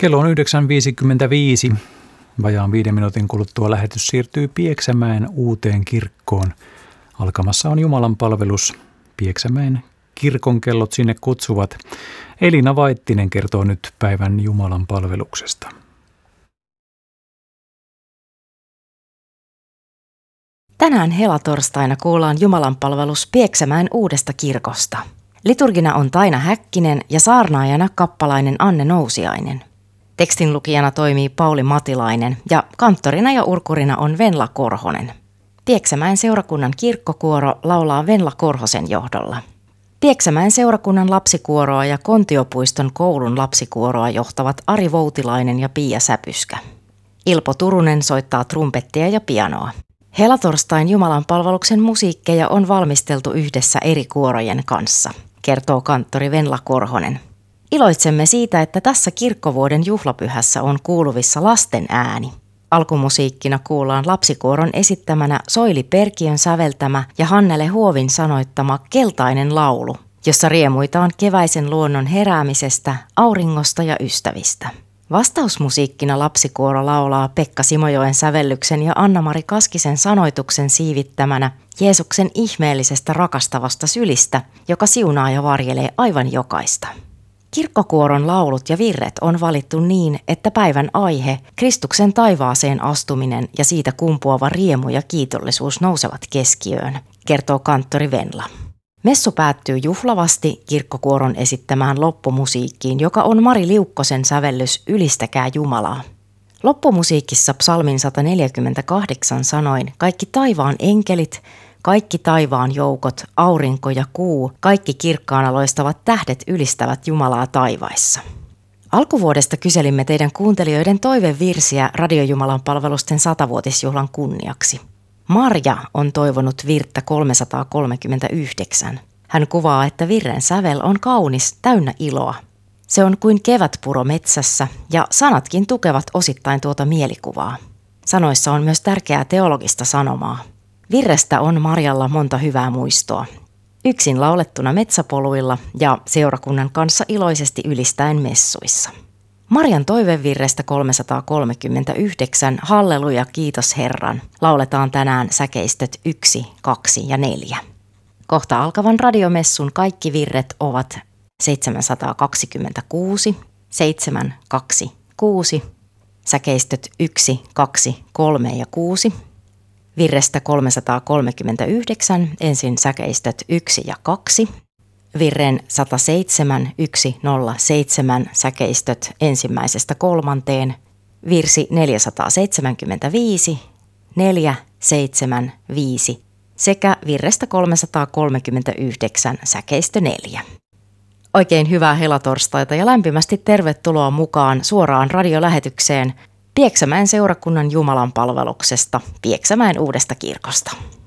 Kello on 9.55. Vajaan 5 minuutin kuluttua lähetys siirtyy Pieksämäen uuteen kirkkoon. Alkamassa on Jumalan palvelus. Pieksämäen kirkon kellot sinne kutsuvat. Elina Vaittinen kertoo nyt päivän Jumalan palveluksesta. Tänään helatorstaina kuullaan jumalanpalvelus Pieksämäen uudesta kirkosta. Liturgina on Taina Häkkinen ja saarnaajana kappalainen Anne Nousiainen. Tekstinlukijana toimii Pauli Matilainen ja kanttorina ja urkurina on Venla Korhonen. Pieksämäen seurakunnan kirkkokuoro laulaa Venla Korhosen johdolla. Pieksämäen seurakunnan lapsikuoroa ja Kontiopuiston koulun lapsikuoroa johtavat Ari Voutilainen ja Pia Säpyskä. Ilpo Turunen soittaa trumpettia ja pianoa. Helatorstain jumalanpalveluksen musiikkeja on valmisteltu yhdessä eri kuorojen kanssa, kertoo kanttori Venla Korhonen. Iloitsemme siitä, että tässä kirkkovuoden juhlapyhässä on kuuluvissa lasten ääni. Alkumusiikkina kuullaan lapsikuoron esittämänä Soili Perkiön säveltämä ja Hannele Huovin sanoittama Keltainen laulu, jossa riemuitaan keväisen luonnon heräämisestä, auringosta ja ystävistä. Vastausmusiikkina lapsikuoro laulaa Pekka Simojoen sävellyksen ja Anna-Mari Kaskisen sanoituksen siivittämänä Jeesuksen ihmeellisestä rakastavasta sylistä, joka siunaa ja varjelee aivan jokaista. Kirkkokuoron laulut ja virret on valittu niin, että päivän aihe, Kristuksen taivaaseen astuminen ja siitä kumpuava riemu ja kiitollisuus nousevat keskiöön, kertoo kanttori Venla. Messu päättyy juhlavasti kirkkokuoron esittämään loppumusiikkiin, joka on Mari Liukkosen sävellys Ylistäkää Jumalaa. Loppumusiikissa psalmin 148 sanoin kaikki taivaan enkelit, kaikki taivaan joukot, aurinko ja kuu, kaikki kirkkaana loistavat tähdet ylistävät Jumalaa taivaissa. Alkuvuodesta kyselimme teidän kuuntelijoiden toivevirsiä Radiojumalan palvelusten 100-vuotisjuhlan kunniaksi. Marja on toivonut virttä 339. Hän kuvaa, että virren sävel on kaunis, täynnä iloa. Se on kuin kevätpuro metsässä ja sanatkin tukevat osittain tuota mielikuvaa. Sanoissa on myös tärkeää teologista sanomaa. Virrestä on Marjalla monta hyvää muistoa. Yksin laulettuna metsäpoluilla ja seurakunnan kanssa iloisesti ylistäen messuissa. Marjan toivevirrestä 339, Halleluja, kiitos Herran, lauletaan tänään säkeistöt 1, 2 ja 4. Kohta alkavan radiomessun kaikki virret ovat 726, 7, 2, 6, säkeistöt 1, 2, 3 ja 6. Virrestä 339, ensin säkeistöt 1 ja 2. Virren 107, 107 säkeistöt ensimmäisestä 3. Virsi 475, 4, 7, 5 sekä virrestä 339 säkeistö 4. Oikein hyvää helatorstaita ja lämpimästi tervetuloa mukaan suoraan radiolähetykseen Pieksämäen seurakunnan jumalanpalveluksesta Pieksämäen uudesta kirkosta.